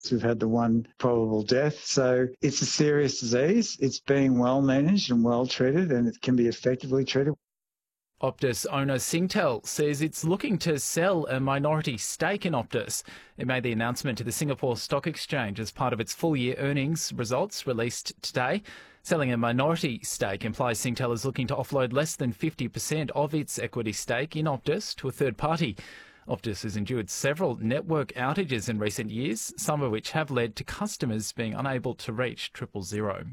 We've had the one probable death. So it's a serious disease. It's being well managed and well treated, and it can be effectively treated. Optus owner Singtel says it's looking to sell a minority stake in Optus. It made the announcement to the Singapore Stock Exchange as part of its full-year earnings results released today. Selling a minority stake implies Singtel is looking to offload less than 50% of its equity stake in Optus to a third party. Optus has endured several network outages in recent years, some of which have led to customers being unable to reach 000.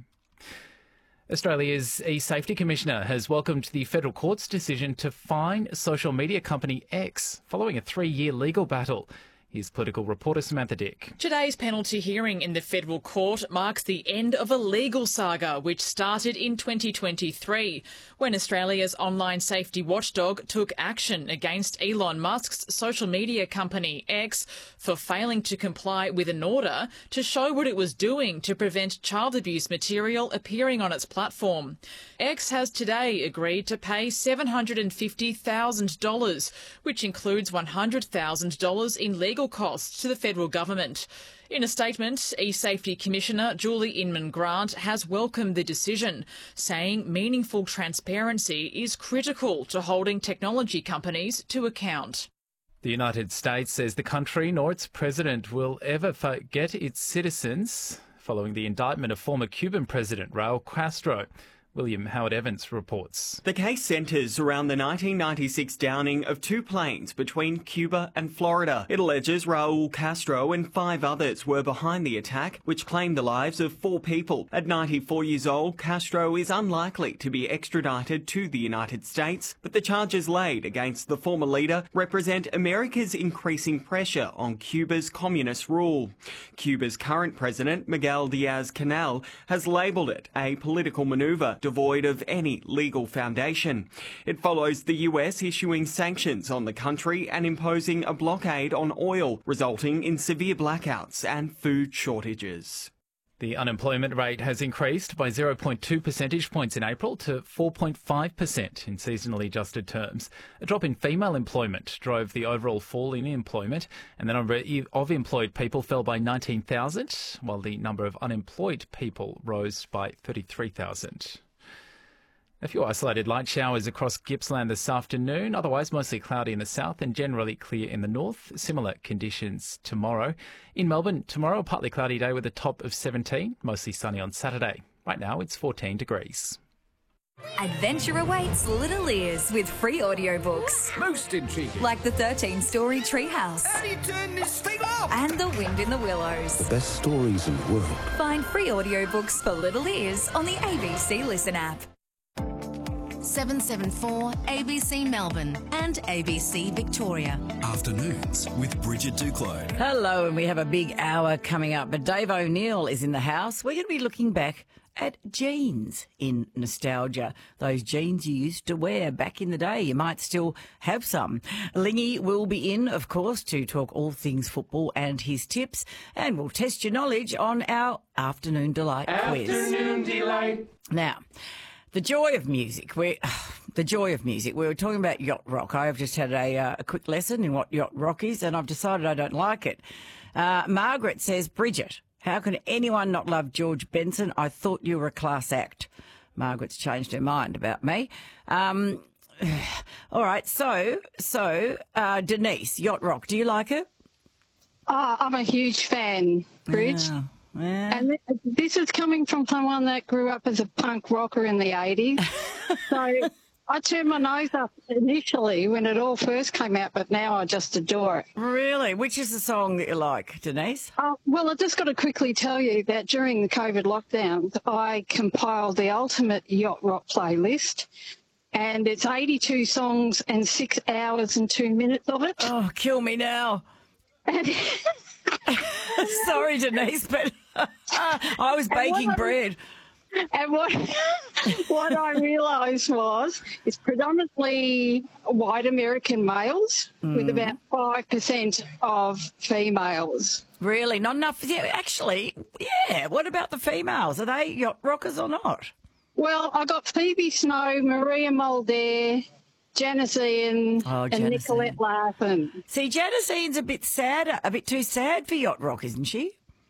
Australia's e-Safety Commissioner has welcomed the federal court's decision to fine social media company X following a 3-year legal battle. Here's political reporter Samantha Dick. Today's penalty hearing in the federal court marks the end of a legal saga which started in 2023 when Australia's online safety watchdog took action against Elon Musk's social media company X for failing to comply with an order to show what it was doing to prevent child abuse material appearing on its platform. X has today agreed to pay $750,000, which includes $100,000 in legal costs to the federal government. In a statement, e-Safety Commissioner Julie Inman-Grant has welcomed the decision, saying meaningful transparency is critical to holding technology companies to account. The United States says the country nor its president will ever forget its citizens following the indictment of former Cuban President Raul Castro. William Howard Evans reports. The case centres around the 1996 downing of 2 planes between Cuba and Florida. It alleges Raul Castro and 5 others were behind the attack, which claimed the lives of 4 people. At 94 years old, Castro is unlikely to be extradited to the United States, but the charges laid against the former leader represent America's increasing pressure on Cuba's communist rule. Cuba's current president, Miguel Diaz-Canel, has labelled it a political manoeuvre devoid of any legal foundation. It follows the US issuing sanctions on the country and imposing a blockade on oil, resulting in severe blackouts and food shortages. The unemployment rate has increased by 0.2 percentage points in April to 4.5% in seasonally adjusted terms. A drop in female employment drove the overall fall in employment, and the number of employed people fell by 19,000, while the number of unemployed people rose by 33,000. A few isolated light showers across Gippsland this afternoon, otherwise mostly cloudy in the south and generally clear in the north. Similar conditions tomorrow. In Melbourne, tomorrow a partly cloudy day with a top of 17, mostly sunny on Saturday. Right now it's 14 degrees. Adventure awaits little ears with free audiobooks. Most intriguing. Like the 13-story Treehouse. How do you turn this thing off? And The Wind in the Willows. The best stories in the world. Find free audiobooks for little ears on the ABC Listen app. 774 ABC Melbourne and ABC Victoria. Afternoons with Bridget Duclos. Hello, and we have a big hour coming up, but Dave O'Neill is in the house. We're going to be looking back at jeans in nostalgia. Those jeans you used to wear back in the day. You might still have some. Lingy will be in, of course, to talk all things football and his tips, and we'll test your knowledge on our Afternoon Delight quiz. Afternoon Delight. Now, the joy of music. We were talking about yacht rock. I have just had a quick lesson in what yacht rock is, and I've decided I don't like it. Margaret says, Bridget, how can anyone not love George Benson? I thought you were a class act. Margaret's changed her mind about me. All right, so Denise, yacht rock, do you like it? I'm a huge fan, Bridge. Yeah. Yeah. And this is coming from someone that grew up as a punk rocker in the 80s. So I turned my nose up initially when it all first came out, but now I just adore it. Really? Which is the song that you like, Denise? Well, I just got to quickly tell you that during the COVID lockdowns, I compiled the ultimate yacht rock playlist, and it's 82 songs and 6 hours and 2 minutes of it. Oh, kill me now. Sorry, Denise, but I was baking bread. And what I realised was it's predominantly white American males with about 5% of females. Really? Not enough? Yeah, actually, yeah. What about the females? Are they yacht rockers or not? Well, I got Phoebe Snow, Maria Mulder, Janice Ian and Nicolette Larson. See, Janice Ian's a bit sad, a bit too sad for yacht rock, isn't she?